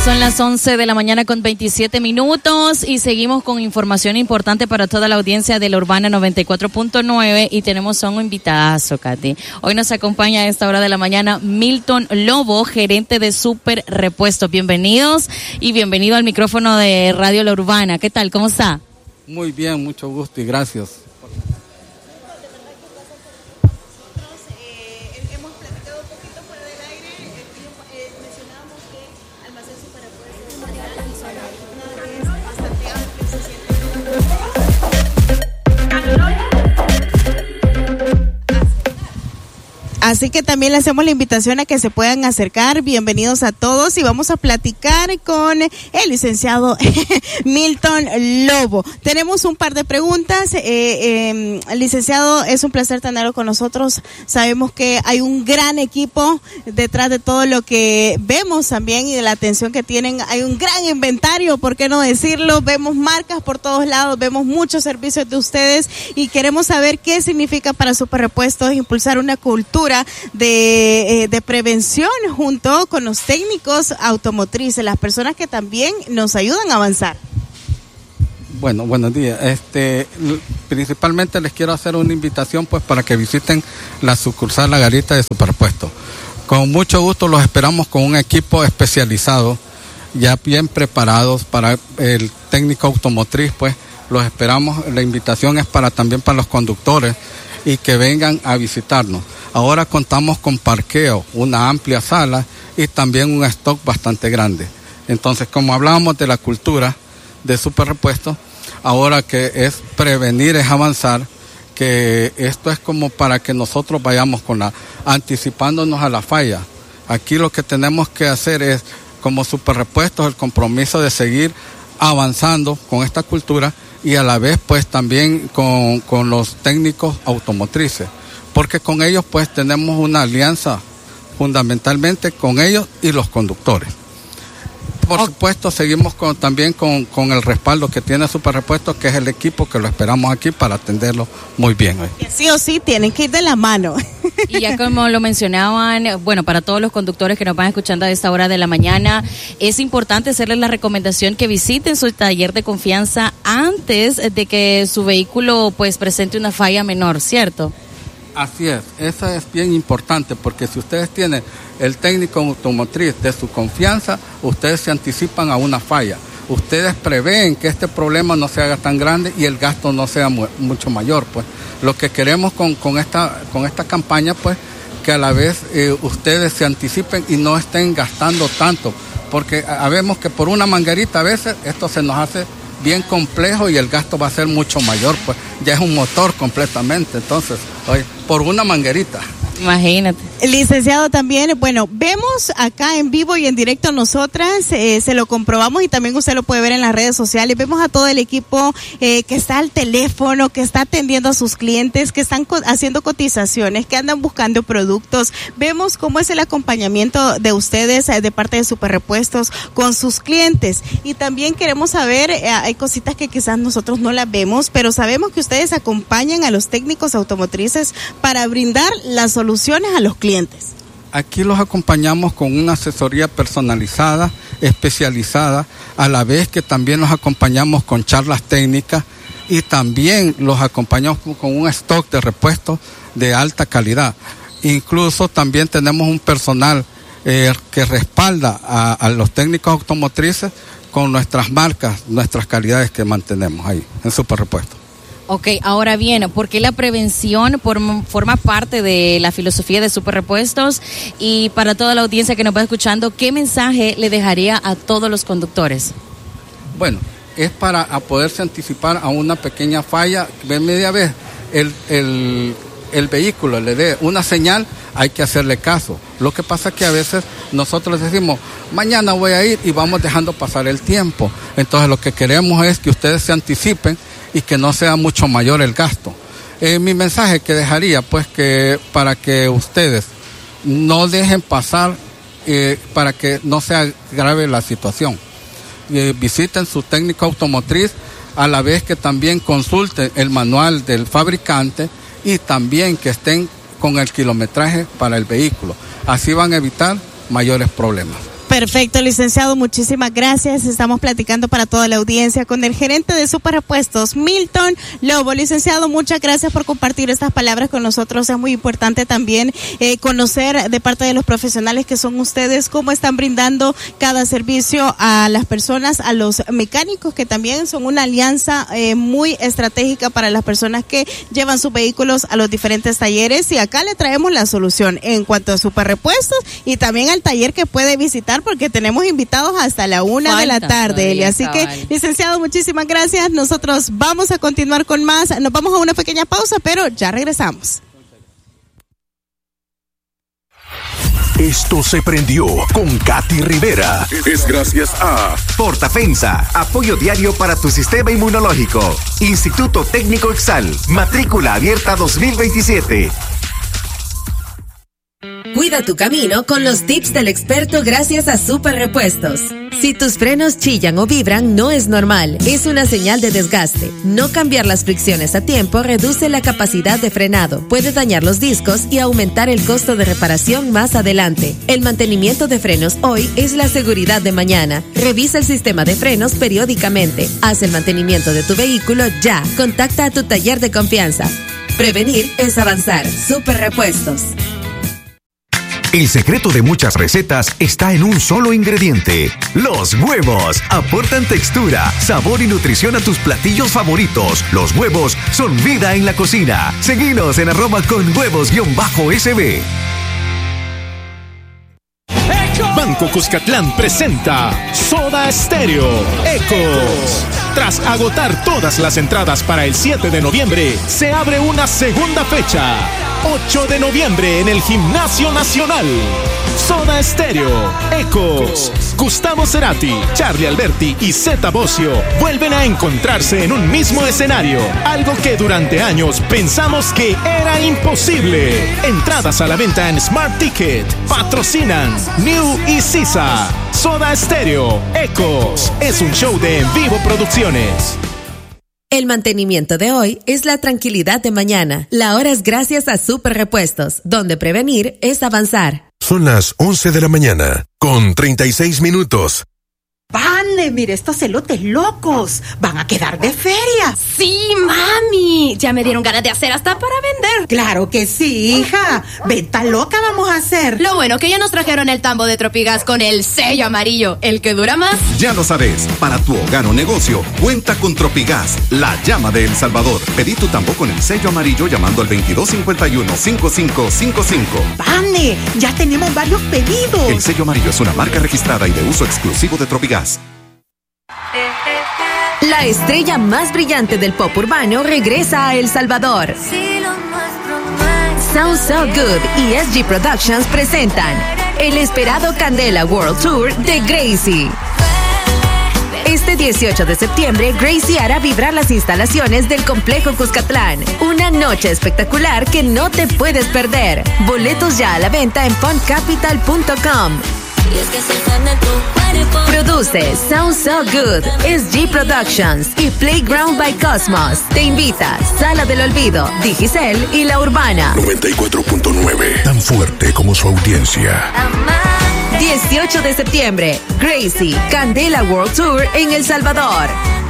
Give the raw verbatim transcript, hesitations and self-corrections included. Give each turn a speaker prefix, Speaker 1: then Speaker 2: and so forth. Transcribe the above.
Speaker 1: Son las once de la mañana con veintisiete minutos y seguimos con información importante para toda la audiencia de la Urbana noventa y cuatro punto nueve y tenemos a un invitadazo, Katy. Hoy nos acompaña a esta hora de la mañana Milton Lobo, gerente de Super Repuestos. Bienvenidos y bienvenido al micrófono de Radio La Urbana. ¿Qué tal? ¿Cómo está?
Speaker 2: Muy bien, mucho gusto y gracias.
Speaker 3: Así que también le hacemos la invitación a que se puedan acercar. Bienvenidos a todos y vamos a platicar con el licenciado Milton Lobo. Tenemos un par de preguntas. Eh, eh, licenciado, es un placer tenerlo con nosotros. Sabemos que hay un gran equipo detrás de todo lo que vemos también y de la atención que tienen. Hay un gran inventario, ¿por qué no decirlo? Vemos marcas por todos lados, vemos muchos servicios de ustedes y queremos saber qué significa para Super Repuestos impulsar una cultura de, eh, de prevención junto con los técnicos automotrices, las personas que también nos ayudan a avanzar.
Speaker 2: Bueno, buenos días. Este, principalmente les quiero hacer una invitación pues para que visiten la sucursal La Garita de Super Repuestos. Con mucho gusto los esperamos con un equipo especializado, ya bien preparados para el técnico automotriz, pues los esperamos. La invitación es para también para los conductores y que vengan a visitarnos. Ahora contamos con parqueo, una amplia sala y también un stock bastante grande. Entonces, como hablábamos de la cultura de Super Repuestos, ahora que es prevenir es avanzar, que esto es como para que nosotros vayamos con la, anticipándonos a la falla. Aquí lo que tenemos que hacer es, como Super Repuestos, el compromiso de seguir avanzando con esta cultura y a la vez pues también con, con los técnicos automotrices, porque con ellos pues tenemos una alianza fundamentalmente con ellos y los conductores. Por okay. supuesto seguimos con, también con, con el respaldo que tiene Super Repuestos, que es el equipo que lo esperamos aquí para atenderlo muy bien hoy.
Speaker 3: Sí o sí, tienen que ir de la mano.
Speaker 1: Y ya como lo mencionaban, bueno, para todos los conductores que nos van escuchando a esta hora de la mañana, es importante hacerles la recomendación que visiten su taller de confianza antes de que su vehículo pues presente una falla menor, ¿cierto?
Speaker 2: Así es, eso es bien importante, porque si ustedes tienen el técnico automotriz de su confianza, ustedes se anticipan a una falla. Ustedes prevén que este problema no se haga tan grande y el gasto no sea mu- mucho mayor, pues. Lo que queremos con, con esta, con esta campaña, pues, que a la vez eh, ustedes se anticipen y no estén gastando tanto, porque sabemos que por una manguerita a veces esto se nos hace bien complejo y el gasto va a ser mucho mayor, pues ya es un motor completamente, entonces, oye, por una manguerita.
Speaker 1: Imagínate.
Speaker 3: Licenciado, también, bueno, vemos acá en vivo y en directo nosotras, eh, se lo comprobamos y también usted lo puede ver en las redes sociales, vemos a todo el equipo eh, que está al teléfono, que está atendiendo a sus clientes, que están co- haciendo cotizaciones, que andan buscando productos, vemos cómo es el acompañamiento de ustedes eh, de parte de Super Repuestos con sus clientes y también queremos saber, eh, hay cositas que quizás nosotros no las vemos, pero sabemos que ustedes acompañan a los técnicos automotrices para brindar las soluciones a los clientes.
Speaker 2: Aquí los acompañamos con una asesoría personalizada, especializada, a la vez que también los acompañamos con charlas técnicas y también los acompañamos con un stock de repuestos de alta calidad. Incluso también tenemos un personal eh, que respalda a, a los técnicos automotrices con nuestras marcas, nuestras calidades que mantenemos ahí en Super Repuestos.
Speaker 1: Ok, ahora bien, ¿por qué la prevención por, forma parte de la filosofía de Super Repuestos? Y para toda la audiencia que nos va escuchando, ¿qué mensaje le dejaría a todos los conductores?
Speaker 2: Bueno, es para a poderse anticipar a una pequeña falla. De media vez el, el, el vehículo le dé una señal, hay que hacerle caso. Lo que pasa es que a veces nosotros decimos, mañana voy a ir y vamos dejando pasar el tiempo. Entonces lo que queremos es que ustedes se anticipen y que no sea mucho mayor el gasto. Eh, mi mensaje que dejaría, pues, que para que ustedes no dejen pasar, eh, para que no sea grave la situación. Eh, visiten su técnico automotriz, a la vez que también consulten el manual del fabricante y también que estén con el kilometraje para el vehículo. Así van a evitar mayores problemas.
Speaker 3: Perfecto, licenciado, muchísimas gracias. Estamos platicando para toda la audiencia con el gerente de Superrepuestos, Milton Lobo. Licenciado, muchas gracias por compartir estas palabras con nosotros. Es muy importante también eh, conocer de parte de los profesionales que son ustedes cómo están brindando cada servicio a las personas, a los mecánicos, que también son una alianza eh, muy estratégica para las personas que llevan sus vehículos a los diferentes talleres. Y acá le traemos la solución en cuanto a Superrepuestos y también al taller que puede visitar, porque tenemos invitados hasta la una Falta de la tarde, Eli. Así cabal. que, licenciado, muchísimas gracias. Nosotros vamos a continuar con más. Nos vamos a una pequeña pausa, pero ya regresamos.
Speaker 4: Esto se prendió con Katy Rivera. Es gracias a
Speaker 5: Portafensa, apoyo diario para tu sistema inmunológico. Instituto Técnico Exal, matrícula abierta dos mil veintisiete.
Speaker 6: Cuida tu camino con los tips del experto gracias a Superrepuestos. Si tus frenos chillan o vibran, no es normal, es una señal de desgaste. No cambiar las fricciones a tiempo reduce la capacidad de frenado, puede dañar los discos y aumentar el costo de reparación más adelante. El mantenimiento de frenos hoy es la seguridad de mañana. Revisa el sistema de frenos periódicamente. Haz el mantenimiento de tu vehículo ya. Contacta a tu taller de confianza. Prevenir es avanzar. Superrepuestos.
Speaker 5: El secreto de muchas recetas está en un solo ingrediente: los huevos. Aportan textura, sabor y nutrición a tus platillos favoritos. Los huevos son vida en la cocina. Seguinos en arroba con huevos-S B.
Speaker 4: Banco Cuscatlán presenta Soda Stereo Ecos. Tras agotar todas las entradas para el siete de noviembre, se abre una segunda fecha. ocho de noviembre en el Gimnasio Nacional. Soda Stereo Ecos. Gustavo Cerati, Charlie Alberti y Zeta Bosio vuelven a encontrarse en un mismo escenario. Algo que durante años pensamos que era imposible. Entradas a la venta en Smart Ticket. Patrocinan New y Sisa. Soda Stereo Ecos es un show de En Vivo Producciones.
Speaker 6: El mantenimiento de hoy es la tranquilidad de mañana. La hora es gracias a Superrepuestos, donde prevenir es avanzar.
Speaker 4: Son las once de la mañana, con treinta y seis minutos.
Speaker 7: ¡Vane! Mire estos elotes locos. Van a quedar de feria.
Speaker 8: Sí, mami. Ya me dieron ganas de hacer hasta para vender.
Speaker 7: Claro que sí, hija. Venta loca vamos a hacer.
Speaker 8: Lo bueno que ya nos trajeron el tambo de Tropigas con el sello amarillo, el que dura más.
Speaker 9: Ya lo sabes, para tu hogar o negocio, cuenta con Tropigas, la llama de El Salvador. Pedí tu tambo con el sello amarillo llamando al veintidós cincuenta y uno, cincuenta y cinco cincuenta y cinco.
Speaker 7: ¡Vane! Ya tenemos varios pedidos.
Speaker 9: El sello amarillo es una marca registrada y de uso exclusivo de Tropigas.
Speaker 6: La estrella más brillante del pop urbano regresa a El Salvador. Sound So Good y S G Productions presentan el esperado Candela World Tour de Gracie. Este dieciocho de septiembre, Gracie hará vibrar las instalaciones del Complejo Cuscatlán. Una noche espectacular que no te puedes perder. Boletos ya a la venta en fun capital punto com. Produce Sound So Good, S G Productions y Playground by Cosmos. Te invita Sala del Olvido, Digicel y La Urbana.
Speaker 4: noventa y cuatro punto nueve, tan fuerte como su audiencia.
Speaker 6: dieciocho de septiembre, Gracie, Candela World Tour en El Salvador.